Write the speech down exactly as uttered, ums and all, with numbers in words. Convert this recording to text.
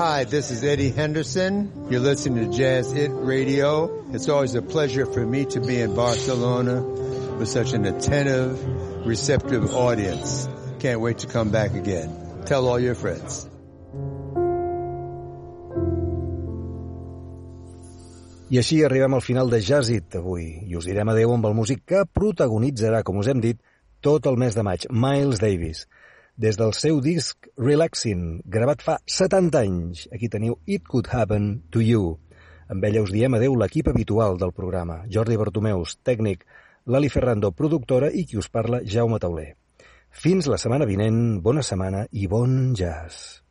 Hi, this is Eddie Henderson. You're listening to Jazz It Radio. It's always a pleasure for me to be in Barcelona with such an attentive, receptive audience. Can't wait to come back again. Tell all your friends. I així arribem al final de Jazz It avui i us direm adeu amb el músic que protagonitzarà, com us hem dit, tot el mes de maig, Miles Davis. Des del seu disc Relaxing, gravat fa setanta anys. Aquí teniu It Could Happen to You. Amb ella us diem adeu l'equip habitual del programa. Jordi Bartomeus, tècnic, Lali Ferrando, productora, i qui us parla, Jaume Tauler. Fins la setmana vinent, bona setmana i bon jazz.